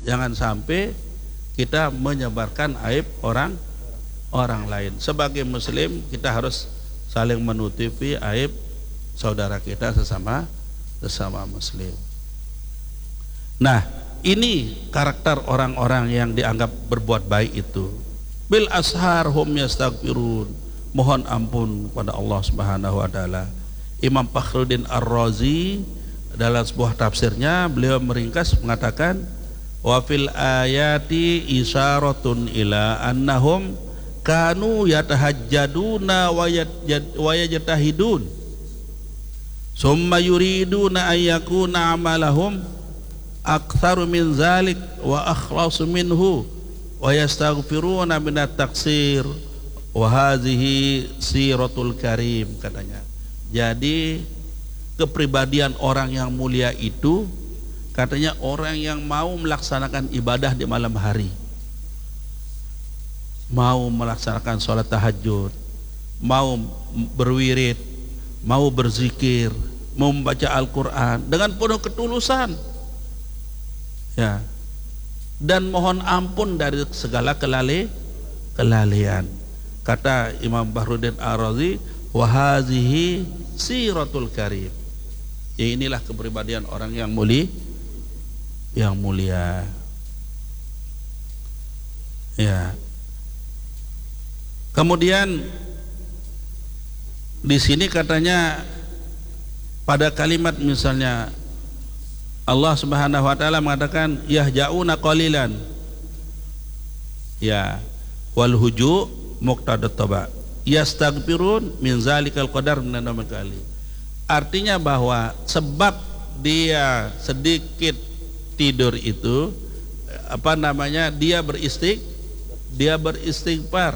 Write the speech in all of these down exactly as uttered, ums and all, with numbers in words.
Jangan sampai kita menyebarkan aib orang orang lain. Sebagai muslim kita harus saling menutupi aib saudara kita sesama sesama muslim. Nah, ini karakter orang-orang yang dianggap berbuat baik itu. Bil ashar hum yastaghfirun, mohon ampun kepada Allah Subhanahu wa taala. Imam Fakhruddin Ar-Razi dalam sebuah tafsirnya beliau meringkas mengatakan wa fil ayati isyaratun ila annahum kanu yatahajjaduna wa yajtahidun summa yuriduna an yakuna amalahum aktsaru min zalik wa akhlasu minhu wa yastaghfiruna minat taksir wa hadhihi siratul karim, katanya. Jadi kepribadian orang yang mulia itu, katanya, orang yang mau melaksanakan ibadah di malam hari, mau melaksanakan sholat tahajud, mau berwirid, mau berzikir, mau membaca Al-Quran dengan penuh ketulusan, ya, dan mohon ampun dari segala kelale, kelalaian. Kata Imam Fakhruddin Ar-Razi, wa hazihi siratul karim. Ya, inilah kepribadian orang yang mulia, yang mulia. Ya. Kemudian di sini katanya pada kalimat misalnya Allah Subhanahu wa taala mengatakan yahjauna qalilan, ya, wal huju muqtadat taba yastaghfirun min zalikal qadar minan kali. Artinya bahwa sebab dia sedikit tidur itu apa namanya dia beristig dia beristighfar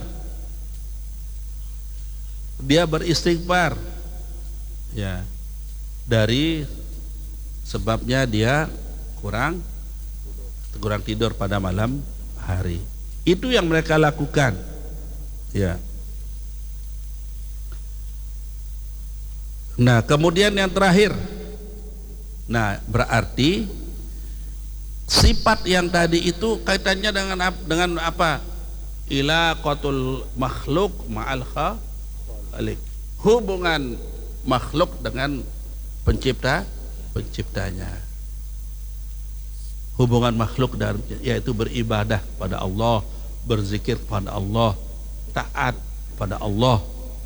dia beristighfar ya, dari sebabnya dia kurang kurang tidur pada malam hari. Itu yang mereka lakukan, ya. Nah, kemudian yang terakhir, nah, berarti sifat yang tadi itu kaitannya dengan dengan apa? Ilaqatul makhluk ma'al khaliq, hubungan makhluk dengan pencipta penciptanya, hubungan makhluk dan yaitu beribadah pada Allah, berzikir pada Allah, taat pada Allah.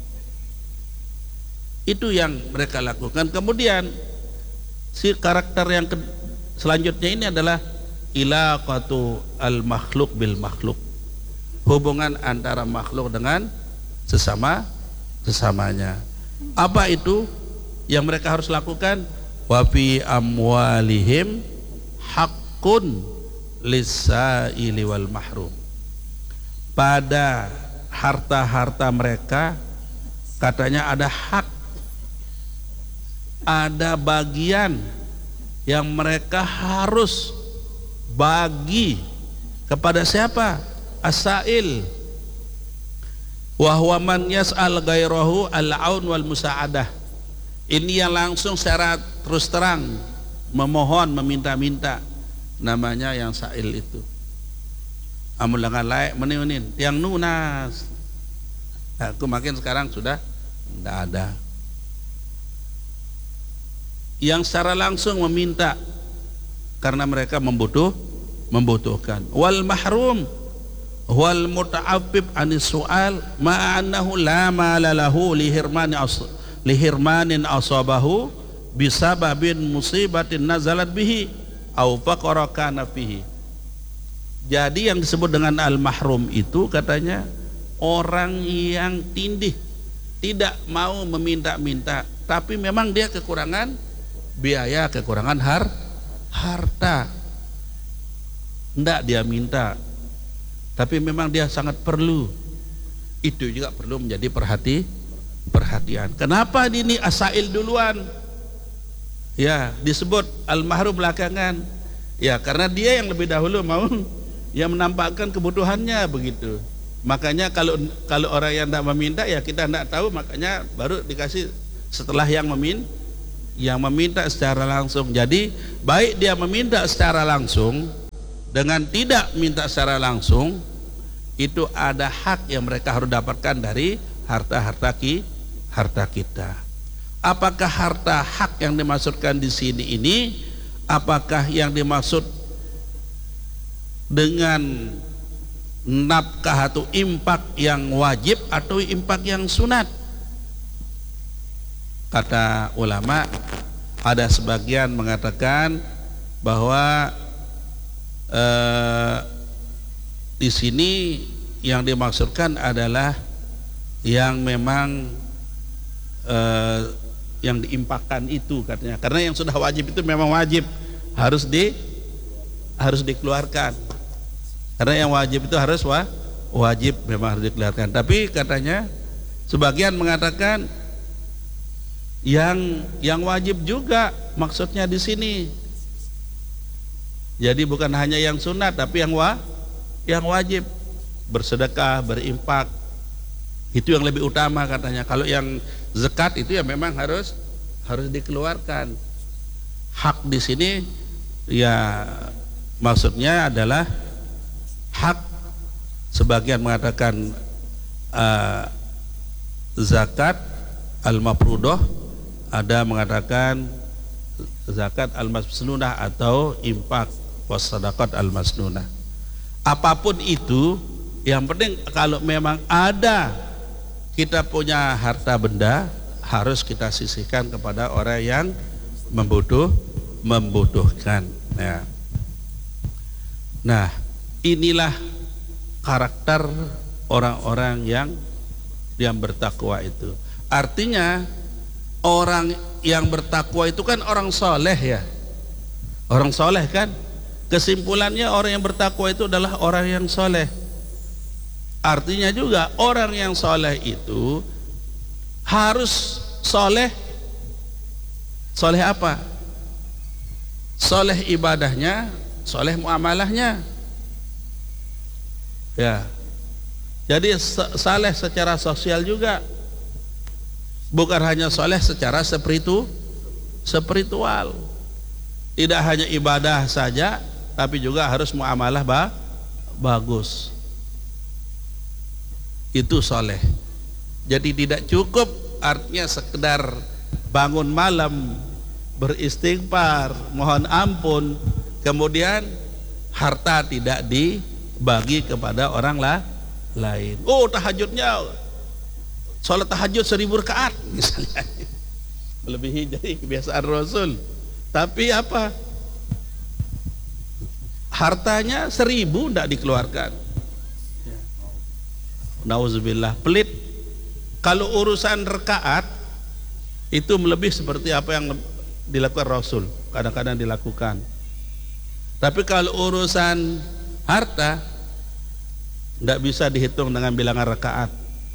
Itu yang mereka lakukan. Kemudian si karakter yang ke, selanjutnya ini adalah ilaqatu al makhluk bil makhluk, hubungan antara makhluk dengan sesama sesamanya. Apa itu yang mereka harus lakukan? Wa fi amwalihim haqqun lis-sa'ili wal mahrum. Pada harta-harta mereka katanya ada hak, ada bagian yang mereka harus bagi kepada siapa? As-sa'il. Wa huwa man yas'al ghairahu al-aun wal musa'adah. Ini yang langsung secara terus terang memohon, meminta-minta, namanya yang sa'il itu. Amun dengan layak meneunin tiang nunas. Aku makin sekarang sudah tidak ada. Yang secara langsung meminta karena mereka membutuh membutuhkan. Wal mahrum wal muta'affif anis su'al ma'annahu la mala lahu lihirmani as lihirmanin asabahu bisababin musibatin nazalat bihi au faqara kana fihi. Jadi yang disebut dengan al mahrum itu katanya orang yang tindih, tidak mau meminta-minta, tapi memang dia kekurangan biaya, kekurangan har harta, enggak dia minta, tapi memang dia sangat perlu. Itu juga perlu menjadi perhati perhatian. Kenapa ini asail duluan, ya, disebut al-mahrum belakangan? Ya, karena dia yang lebih dahulu mau yang menampakkan kebutuhannya begitu. Makanya kalau kalau orang yang tidak meminta, ya kita tidak tahu, makanya baru dikasih setelah yang meminta yang meminta secara langsung. Jadi baik dia meminta secara langsung dengan tidak minta secara langsung, itu ada hak yang mereka harus dapatkan dari harta-harta ki, harta kita. Apakah harta hak yang dimaksudkan di sini ini, apakah yang dimaksud dengan nafkah atau impak yang wajib atau impak yang sunat? Kata ulama, ada sebagian mengatakan bahwa eh, di sini yang dimaksudkan adalah yang memang eh, yang diimpakkan itu, katanya. Karena yang sudah wajib itu memang wajib, harus di harus dikeluarkan. Karena yang wajib itu harus wa, wajib memang harus dikeluarkan. Tapi katanya sebagian mengatakan yang yang wajib juga maksudnya di sini. Jadi bukan hanya yang sunat, tapi yang wa, yang wajib, bersedekah, berimpak, itu yang lebih utama katanya. Kalau yang zakat itu ya memang harus harus dikeluarkan. Hak di sini ya maksudnya adalah hak, sebagian mengatakan uh, zakat al-mafruḍah, ada mengatakan zakat al-masnunah atau impak was-sadaqat al-masnunah. Apapun itu, yang penting kalau memang ada kita punya harta benda, harus kita sisihkan kepada orang yang membutuh membutuhkan. Ya. Nah, inilah karakter orang-orang yang yang bertakwa itu. Artinya orang yang bertakwa itu kan orang soleh ya, orang soleh kan. Kesimpulannya orang yang bertakwa itu adalah orang yang soleh. Artinya juga orang yang soleh itu harus soleh. Soleh apa? Soleh ibadahnya, soleh muamalahnya. Ya, jadi saleh secara sosial juga, bukan hanya soleh secara spiritu, spiritual. Tidak hanya ibadah saja, tapi juga harus muamalah ba, bagus. Itu soleh. Jadi tidak cukup artinya sekedar bangun malam beristighfar, mohon ampun, kemudian harta tidak dibagi kepada orang lah, lain. Oh, tahajudnya, sholat tahajud seribu rakaat misalnya, melebihi dari kebiasaan Rasul. Tapi apa? Hartanya seribu tidak dikeluarkan. Nauzubillah, pelit. Kalau urusan rakaat itu melebihi seperti apa yang dilakukan Rasul, kadang-kadang dilakukan. Tapi kalau urusan harta tidak bisa dihitung dengan bilangan rakaat.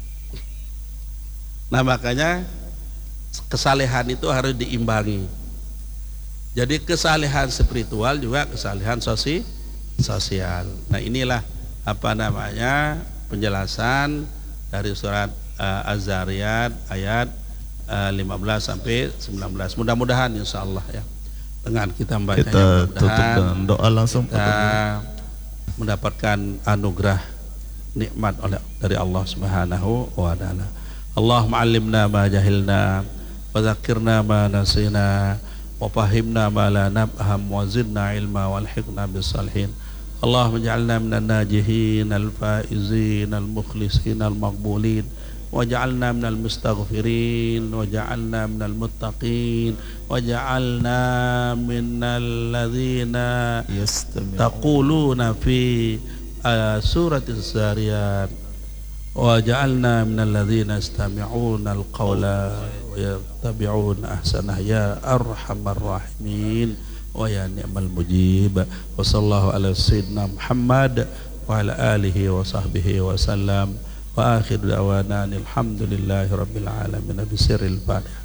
Nah, makanya kesalehan itu harus diimbangi. Jadi kesalehan spiritual juga kesalehan sosi, sosial. Nah, inilah apa namanya penjelasan dari surat uh, Az-Zariyat ayat uh, lima belas sampai sembilan belas. Mudah-mudahan insyaallah ya, dengan kita membacanya, kita tutup dengan doa langsung, kita mendapatkan anugerah nikmat oleh dari Allah Subhanahu wa taala. Allahumma 'allimna ma jahilna wa dzakkirna ma nasina wa fahimna ma la nafham wa zidna ilma walhiqna bis salihin. Allahumma ij'alna minan najihin al-faizin al-mukhlisin al-maqbulin waj'alna minal mustaghfirin waj'alna minal muttaqin waj'alna minal ladzina taquluna fi surati Az-Zariyat waj'alna minal ladzina yastami'una al-qawla wa yattabi'una ahsanah ya arhamar rahimin wa ya ni'mal mujib. Wa sallallahu ala sayyidina Muhammad wa ala alihi wa sahbihi wa sallam. Wa akhir da'wana alhamdulillahi rabbil alamin bisirril Fatihah.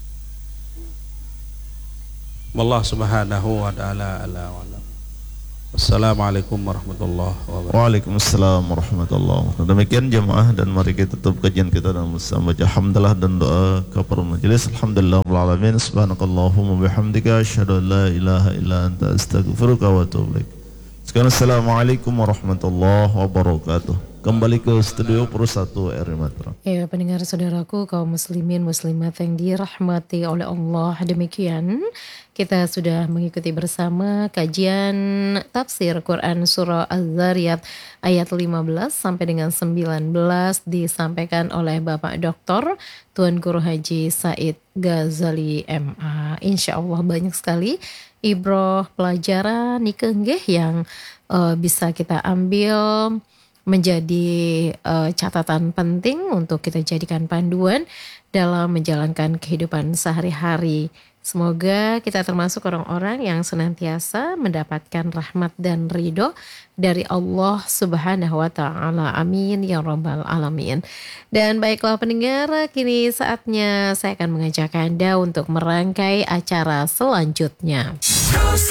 Wallahu subhanahu wa ta'ala ala wa alam. Assalamualaikum warahmatullahi wabarakatuh. Waalaikumsalam warahmatullahi wabarakatuh. Demikian jemaah, dan mari kita tutup kajian kita dengan bersama baca hamdalah dan doa kepada majelis. Alhamdulillahil alamin. Subhanakallahumma bihamdika asyhadu an la ilaha illa anta astaghfiruka wa atubu ilaik. Sekarang assalamualaikum warahmatullahi wabarakatuh. Kembali ke studio Pro satu R I Matra. Ya, pendengar saudaraku kaum muslimin muslimat yang dirahmati oleh Allah, demikian kita sudah mengikuti bersama kajian tafsir Quran surah Az-Zariyat ayat lima belas sampai dengan sembilan belas disampaikan oleh Bapak Doktor Tuan Guru Haji Said Ghazali M A. Insya Allah banyak sekali ibroh pelajaran nikenggeh yang uh, bisa kita ambil menjadi uh, catatan penting untuk kita jadikan panduan dalam menjalankan kehidupan sehari-hari. Semoga kita termasuk orang-orang yang senantiasa mendapatkan rahmat dan ridho dari Allah Subhanahu wa Ta'ala. Amin ya Rabbal Alamin. Dan baiklah pendengar, kini saatnya saya akan mengajak Anda untuk merangkai acara selanjutnya.